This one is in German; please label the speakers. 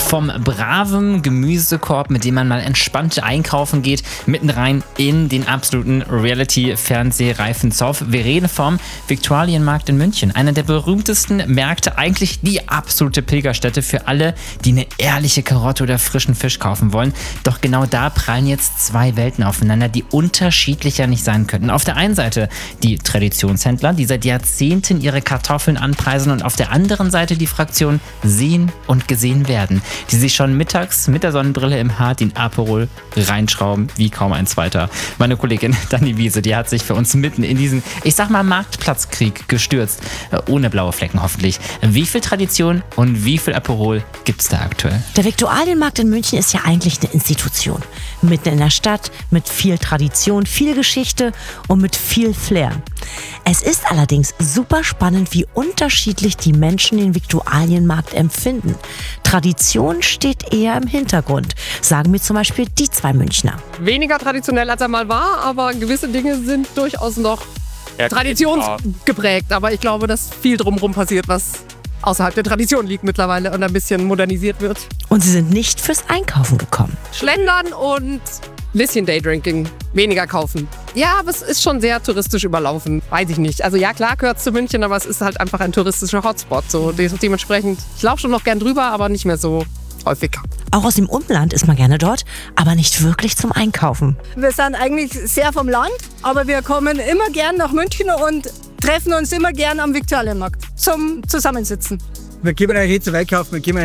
Speaker 1: Vom braven Gemüsekorb, mit dem man mal entspannt einkaufen geht, mitten rein in den absoluten Reality-Fernsehreifen Zoff. Wir reden vom Viktualienmarkt in München. Einer der berühmtesten Märkte, eigentlich die absolute Pilgerstätte für alle, die eine ehrliche Karotte oder frischen Fisch kaufen wollen. Doch genau da prallen jetzt zwei Welten aufeinander, die unterschiedlicher nicht sein könnten. Auf der einen Seite die Traditionshändler, die seit Jahrzehnten ihre Kartoffeln anpreisen, und auf der anderen Seite die Fraktion sehen und gesehen werden, die sich schon mittags mit der Sonnenbrille im Haar den Aperol reinschrauben wie kaum ein zweiter. Meine Kollegin Dani Wiese, die hat sich für uns mitten in diesen, ich sag mal, Marktplatzkrieg gestürzt. Ohne blaue Flecken hoffentlich. Wie viel Tradition und wie viel Aperol gibt's da aktuell?
Speaker 2: Der Viktualienmarkt in München ist ja eigentlich eine Institution. Mitten in der Stadt, mit viel Tradition, viel Geschichte und mit viel Flair. Es ist allerdings super spannend, wie unterschiedlich die Menschen den Viktualienmarkt empfinden. Tradition steht eher im Hintergrund, sagen mir zum Beispiel die zwei Münchner.
Speaker 3: Weniger traditionell, als er mal war, aber gewisse Dinge sind durchaus noch traditionsgeprägt. Aber ich glaube, dass viel drumherum passiert, was außerhalb der Tradition liegt mittlerweile und ein bisschen modernisiert wird.
Speaker 2: Und sie sind nicht fürs Einkaufen gekommen.
Speaker 3: Schlendern und ein bisschen Daydrinking, weniger kaufen. Ja, aber es ist schon sehr touristisch überlaufen. Weiß ich nicht. Also ja, klar gehört es zu München, aber es ist halt einfach ein touristischer Hotspot. So dementsprechend, ich laufe schon noch gern drüber, aber nicht mehr so häufig.
Speaker 2: Auch aus dem Umland ist man gerne dort, aber nicht wirklich zum Einkaufen.
Speaker 4: Wir sind eigentlich sehr vom Land, aber wir kommen immer gern nach München und treffen uns immer gern am Viktualienmarkt zum Zusammensitzen.
Speaker 5: Wir gehen nicht zum Einkaufen, wir gehen